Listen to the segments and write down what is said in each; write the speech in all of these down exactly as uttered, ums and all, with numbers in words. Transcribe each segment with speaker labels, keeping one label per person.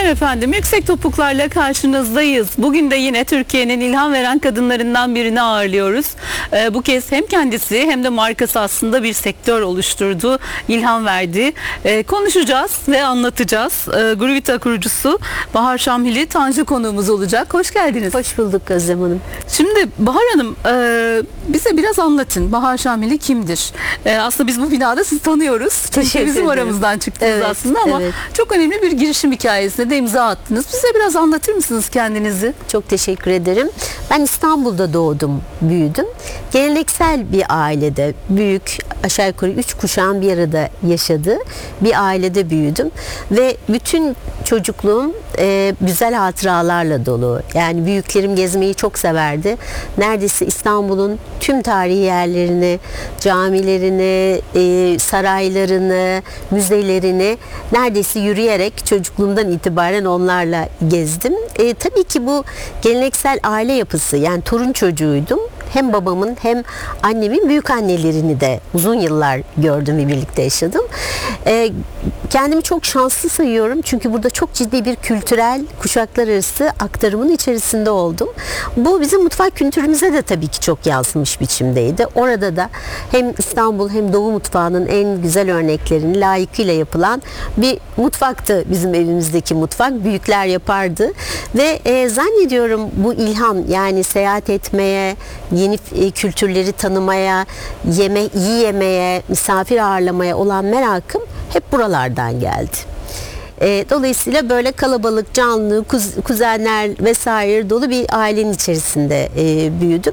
Speaker 1: günler efendim. Yüksek Topuklarla karşınızdayız. Bugün de yine Türkiye'nin ilham veren kadınlarından birini ağırlıyoruz. Ee, bu kez hem kendisi hem de markası aslında bir sektör oluşturdu, ilham verdi. Ee, konuşacağız ve anlatacağız. Ee, Gruvita kurucusu Bahar Şamhili Tanju konuğumuz olacak. Hoş geldiniz.
Speaker 2: Hoş bulduk Özlem Hanım.
Speaker 1: Şimdi Bahar Hanım, e, bize biraz anlatın. Bahar Şamhili kimdir? E, aslında biz bu binada sizi tanıyoruz. Çünkü
Speaker 2: Teşekkür
Speaker 1: bizim
Speaker 2: ederim.
Speaker 1: aramızdan çıktınız
Speaker 2: Evet,
Speaker 1: aslında ama
Speaker 2: evet.
Speaker 1: çok önemli bir girişim hikayesine de imza attınız. Bize biraz anlatır mısınız kendinizi?
Speaker 2: Çok teşekkür ederim. Ben İstanbul'da doğdum, büyüdüm. Geleneksel bir ailede, büyük, aşağı yukarı üç kuşağın bir arada yaşadığı bir ailede büyüdüm. Ve bütün çocukluğum e, güzel hatıralarla dolu. Yani büyüklerim gezmeyi çok severdi. Neredeyse İstanbul'un tüm tarihi yerlerini, camilerini, e, saraylarını, müzelerini neredeyse yürüyerek çocukluğumdan itibaren onlarla gezdim. E, tabii ki bu geleneksel aile yapısı, yani torun çocuğuydum. Hem babamın hem annemin büyük annelerini de uzun yıllar gördüm ve birlikte yaşadım. E, kendimi çok şanslı sayıyorum çünkü burada çok ciddi bir kültürel kuşaklar arası aktarımın içerisinde oldum. Bu bizim mutfak kültürümüze de tabii ki çok yansımış biçimdeydi. Orada da hem İstanbul hem Doğu mutfağının en güzel örneklerini layıkıyla yapılan bir mutfaktı bizim evimizdeki mutfak. Büyükler yapardı ve e, zannediyorum bu ilham, yani seyahat etmeye, yeni e, kültürleri tanımaya, yeme, iyi yemeye, misafir ağırlamaya olan merakım hep buralardan geldi. E, dolayısıyla böyle kalabalık, canlı, kuz, kuzenler vesaire dolu bir ailenin içerisinde e, büyüdüm.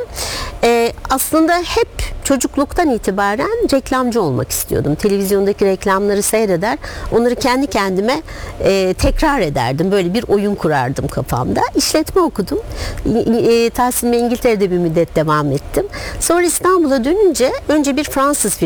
Speaker 2: E, aslında hep çocukluktan itibaren reklamcı olmak istiyordum. Televizyondaki reklamları seyreder, onları kendi kendime e, tekrar ederdim. Böyle bir oyun kurardım kafamda. İşletme okudum. E, tahsilime İngiltere'de bir müddet devam ettim. Sonra İstanbul'a dönünce önce bir Fransız